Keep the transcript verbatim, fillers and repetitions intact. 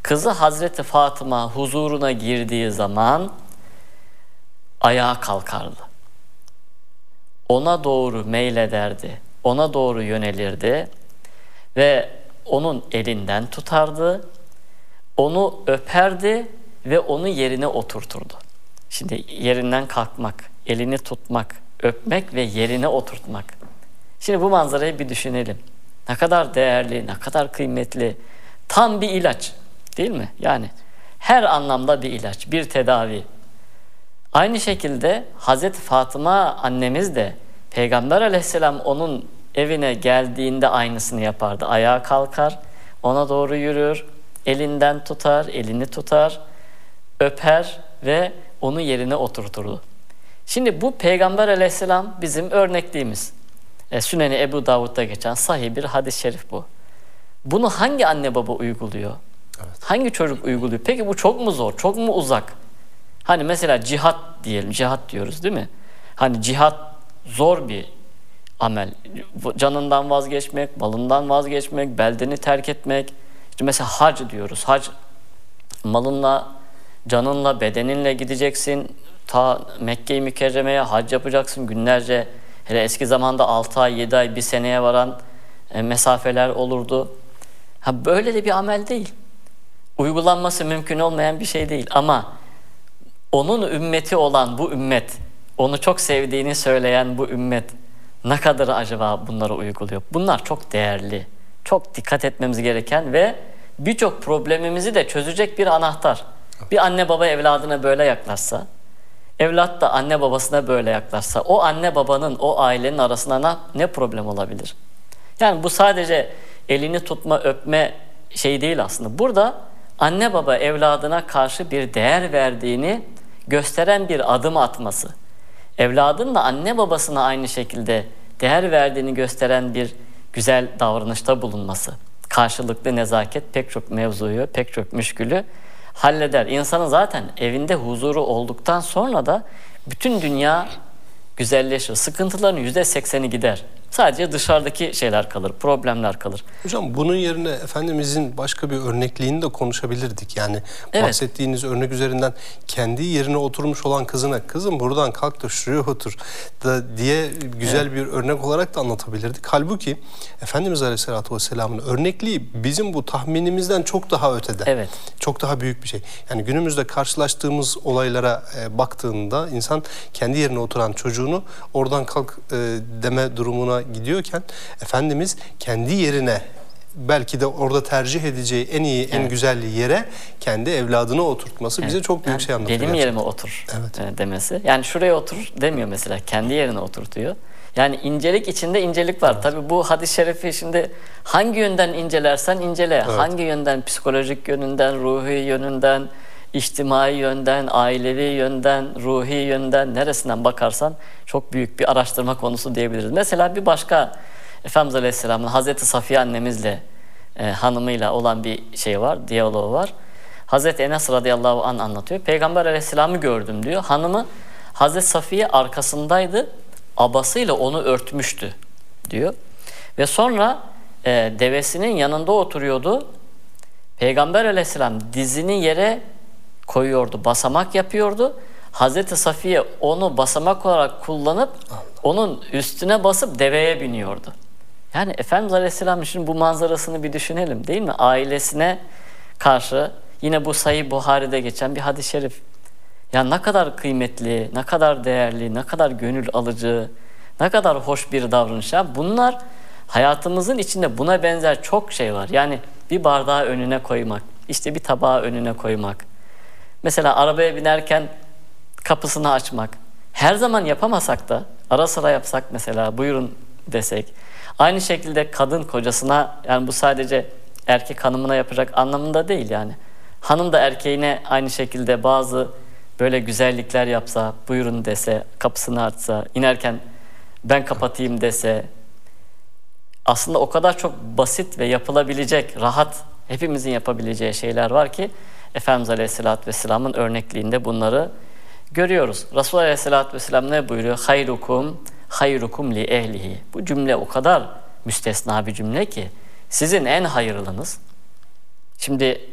Kızı Hazreti Fatıma huzuruna girdiği zaman ayağa kalkardı. Ona doğru meylederdi, ona doğru yönelirdi ve onun elinden tutardı, onu öperdi ve onu yerine oturturdu. Şimdi yerinden kalkmak, elini tutmak, öpmek ve yerine oturtmak. Şimdi bu manzarayı bir düşünelim. Ne kadar değerli, ne kadar kıymetli. Tam bir ilaç, değil mi? Yani her anlamda bir ilaç, bir tedavi. Aynı şekilde Hazreti Fatıma annemiz de Peygamber Aleyhisselam onun evine geldiğinde aynısını yapardı. Ayağa kalkar, ona doğru yürür, elinden tutar, elini tutar, öper ve onu yerine oturturdu. Şimdi bu Peygamber Aleyhisselam bizim örnekliğimiz. E, Süneni Ebu Davud'da geçen sahih bir hadis-i şerif bu. Bunu hangi anne baba uyguluyor? Evet. Hangi çocuk uyguluyor? Peki bu çok mu zor, çok mu uzak? Hani mesela cihat diyelim, cihat diyoruz değil mi? Hani cihat zor bir amel. Canından vazgeçmek, malından vazgeçmek, beldeni terk etmek. İşte mesela hac diyoruz. Hac, malınla, canınla, bedeninle gideceksin. Ta Mekke-i Mükerreme'ye hac yapacaksın günlerce. Hele eski zamanda altı ay, yedi ay, bir seneye varan e, mesafeler olurdu. Ha, böyle de bir amel değil. Uygulanması mümkün olmayan bir şey değil. Ama onun ümmeti olan bu ümmet, onu çok sevdiğini söyleyen bu ümmet ne kadar acaba bunları uyguluyor? Bunlar çok değerli, çok dikkat etmemiz gereken ve birçok problemimizi de çözecek bir anahtar. Bir anne baba evladına böyle yaklaşsa, evlat da anne babasına böyle yaklaşsa, o anne babanın, o ailenin arasında ne problem olabilir? Yani bu sadece elini tutma, öpme şey değil aslında. Burada anne baba evladına karşı bir değer verdiğini gösteren bir adım atması. Evladın da anne babasına aynı şekilde değer verdiğini gösteren bir güzel davranışta bulunması. Karşılıklı nezaket pek çok mevzuyu, pek çok müşkülü halleder. İnsanın zaten evinde huzuru olduktan sonra da bütün dünya güzelleşir. Sıkıntıların yüzde sekseni gider. Sadece dışarıdaki şeyler kalır, problemler kalır. Hocam bunun yerine Efendimizin başka bir örnekliğini de konuşabilirdik. Yani evet. bahsettiğiniz örnek üzerinden kendi yerine oturmuş olan kızına, kızım buradan kalk da şuraya otur da diye güzel evet. bir örnek olarak da anlatabilirdik. Halbuki Efendimiz Aleyhisselatü Vesselam'ın örnekliği bizim bu tahminimizden çok daha ötede. Evet. Çok daha büyük bir şey. Yani günümüzde karşılaştığımız olaylara e, baktığında insan kendi yerine oturan çocuğunu oradan kalk e, deme durumuna gidiyorken Efendimiz kendi yerine belki de orada tercih edeceği en iyi, evet. en güzel yere kendi evladını oturtması evet. bize çok büyük yani şey anlatıyor. Benim gerçekten. yerime otur evet. demesi. Yani şuraya otur demiyor mesela. Kendi yerine oturtuyor. Yani incelik içinde incelik var. Evet. Tabii bu hadis-i şerifi şimdi hangi yönden incelersen incele. Evet. Hangi yönden, psikolojik yönünden, ruhi yönünden, içtimai yönden, ailevi yönden, ruhi yönden, neresinden bakarsan çok büyük bir araştırma konusu diyebiliriz. Mesela bir başka Efendimiz Aleyhisselam'ın Hazreti Safiye annemizle, e, hanımıyla olan bir şey var, diyaloğu var. Hazreti Enes radıyallahu anh anlatıyor. Peygamber Aleyhisselam'ı gördüm diyor. Hanımı Hazreti Safiye arkasındaydı, abasıyla onu örtmüştü diyor. Ve sonra e, devesinin yanında oturuyordu. Peygamber Aleyhisselam dizini yere koyuyordu, basamak yapıyordu. Hazreti Safiye onu basamak olarak kullanıp Allah. onun üstüne basıp deveye biniyordu. Yani Efendimiz Aleyhisselam'ın şimdi bu manzarasını bir düşünelim değil mi? Ailesine karşı yine bu Sahih Buhari'de geçen bir hadis-i şerif. Ya ne kadar kıymetli, ne kadar değerli, ne kadar gönül alıcı, ne kadar hoş bir davranış. Ya bunlar hayatımızın içinde buna benzer çok şey var. Yani bir bardağı önüne koymak, işte bir tabağı önüne koymak. Mesela arabaya binerken kapısını açmak. Her zaman yapamasak da ara sıra yapsak mesela buyurun desek. Aynı şekilde kadın kocasına, yani bu sadece erkek hanımına yapacak anlamında değil yani. Hanım da erkeğine aynı şekilde bazı böyle güzellikler yapsa, buyurun dese, kapısını açsa, inerken ben kapatayım dese. Aslında o kadar çok basit ve yapılabilecek, rahat, hepimizin yapabileceği şeyler var ki Efendimiz Aleyhisselatü Vesselam'ın örnekliğinde bunları görüyoruz. Resulullah Aleyhisselatü Vesselam ne buyuruyor? Hayrukum, hayrukum li ehlihi. Bu cümle o kadar müstesna bir cümle ki sizin en hayırlınız. Şimdi